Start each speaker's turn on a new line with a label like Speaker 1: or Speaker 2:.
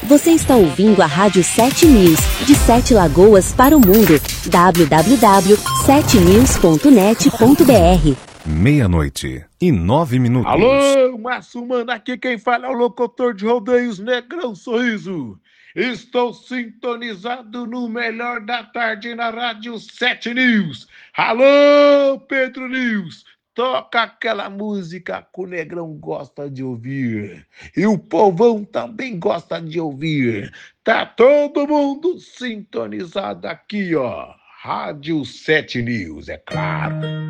Speaker 1: Você está ouvindo a Rádio 7 News, de 7 Lagoas para o mundo. www.7news.net.br.
Speaker 2: 00:09.
Speaker 3: Alô, Massumana, aqui quem fala é o locutor de rodeios Negrão Sorriso. Estou sintonizado no melhor da tarde na Rádio 7 News. Alô, Pedro News, toca aquela música que o Negrão gosta de ouvir. E o povão também gosta de ouvir. Tá todo mundo sintonizado aqui, ó. Rádio 7 News, é claro.